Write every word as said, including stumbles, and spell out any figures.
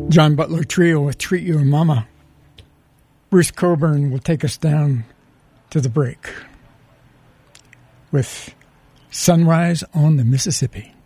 John Butler Trio with Treat You Mama. Bruce Coburn will take us down to the break with Sunrise on the Mississippi.